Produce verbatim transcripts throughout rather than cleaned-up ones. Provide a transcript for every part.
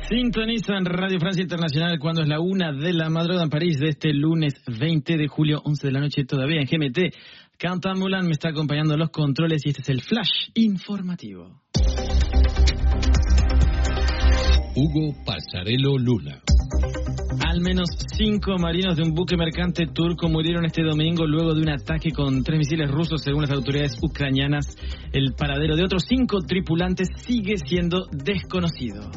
Sintonizan Radio Francia Internacional cuando es la una de la madrugada en París de este lunes veinte de julio, once de la noche todavía en G M T. Quentin Moulin me está acompañando en los controles y este es el flash informativo. Hugo Passarello Luna. Al menos cinco marinos de un buque mercante turco murieron este domingo luego de un ataque con tres misiles rusos, según las autoridades ucranianas. El paradero de otros cinco tripulantes sigue siendo desconocido.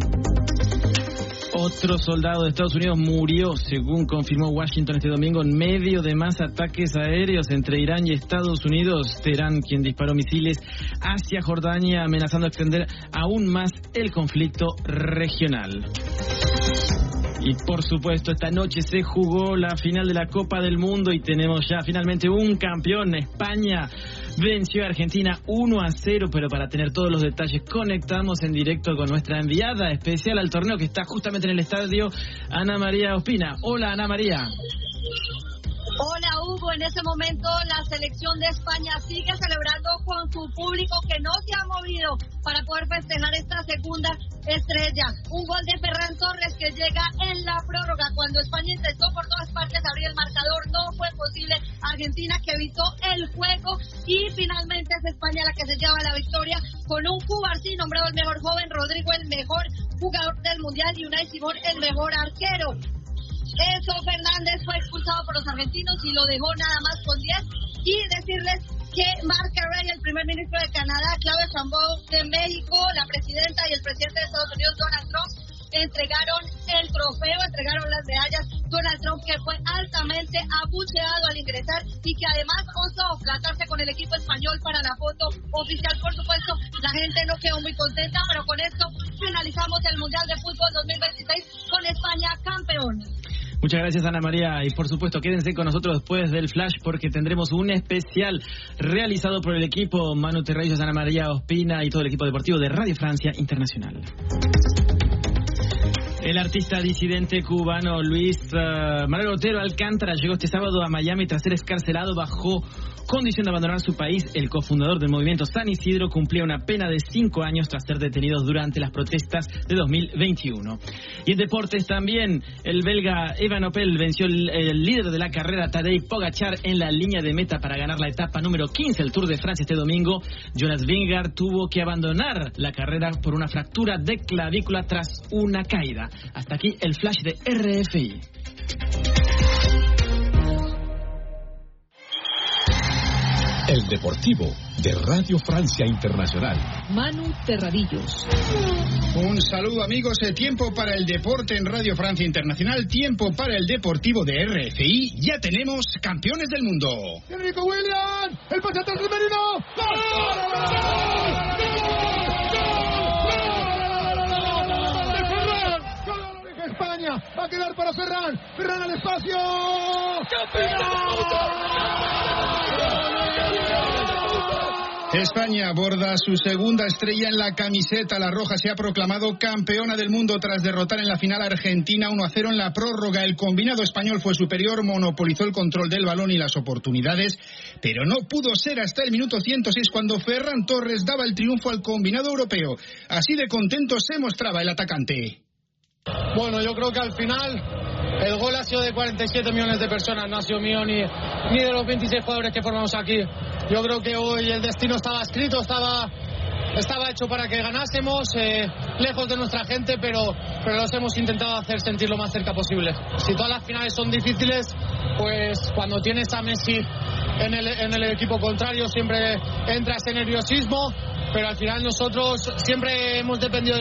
Otro soldado de Estados Unidos murió, según confirmó Washington este domingo, en medio de más ataques aéreos entre Irán y Estados Unidos. Teherán, quien disparó misiles hacia Jordania, amenazando extender aún más el conflicto regional. Y por supuesto, esta noche se jugó la final de la Copa del Mundo y tenemos ya finalmente un campeón. España venció a Argentina uno a cero, pero para tener todos los detalles conectamos en directo con nuestra enviada especial al torneo que está justamente en el estadio, Ana María Ospina. Hola, Ana María. Hola, Hugo. En este momento la selección de España sigue celebrando con su público que no se ha movido para poder festejar esta segunda estrella. Un gol de Ferran Torres que llega en la prórroga. Cuando España intentó por todas partes abrir el marcador, no fue posible. Argentina que evitó el juego y finalmente es España la que se lleva la victoria con un Cubarsí nombrado el mejor joven, Rodrigo el mejor jugador del mundial y Unai Simón el mejor arquero. Enzo Fernández fue expulsado por los argentinos y lo dejó nada más con diez. Y decirles que Mark Carney, el primer ministro de Canadá, Claudia Sheinbaum de México, la presidenta y el presidente de Estados Unidos, Donald Trump, entregaron el trofeo, entregaron las medallas. Donald Trump, que fue altamente abucheado al ingresar y que además osó platarse con el equipo español para la foto oficial. Por supuesto, la gente no quedó muy contenta, pero con esto finalizamos el Mundial de Fútbol dos mil veintiséis con España campeón. Muchas gracias, Ana María, y por supuesto quédense con nosotros después del flash porque tendremos un especial realizado por el equipo Manu Terrellos, Ana María Ospina y todo el equipo deportivo de Radio Francia Internacional. El artista disidente cubano Luis uh, Manuel Otero Alcántara llegó este sábado a Miami tras ser excarcelado bajo condición de abandonar su país. El cofundador del movimiento San Isidro cumplía una pena de cinco años tras ser detenido durante las protestas de dos mil veintiuno. Y en deportes también, el belga Evan Opel venció el, el líder de la carrera Tadej Pogačar en la línea de meta para ganar la etapa número quince del Tour de Francia este domingo. Jonas Vingegaard tuvo que abandonar la carrera por una fractura de clavícula tras una caída. Hasta aquí el flash de R F I. El Deportivo de Radio Francia Internacional. Manu Terradillos. Un saludo, amigos. Tiempo para el deporte en Radio Francia Internacional. Tiempo para el Deportivo de R F I. Ya tenemos campeones del mundo. Enrico Williams. El pase atrás del Merino. España va a quedar para Ferran. Ferran al espacio. España aborda su segunda estrella en la camiseta. La roja se ha proclamado campeona del mundo tras derrotar en la final a Argentina uno a cero en la prórroga. El combinado español fue superior, monopolizó el control del balón y las oportunidades, pero no pudo ser hasta el minuto ciento seis cuando Ferran Torres daba el triunfo al combinado europeo. Así de contento se mostraba el atacante. Bueno, yo creo que al final el gol ha sido de cuarenta y siete millones de personas, no ha sido mío ni, ni de los veintiséis jugadores que formamos aquí. Yo creo que hoy el destino estaba escrito, estaba, estaba hecho para que ganásemos, eh, lejos de nuestra gente, pero, pero los hemos intentado hacer sentir lo más cerca posible. Si todas las finales son difíciles, pues cuando tienes a Messi en el, en el equipo contrario siempre entra ese nerviosismo, pero al final nosotros siempre hemos dependido de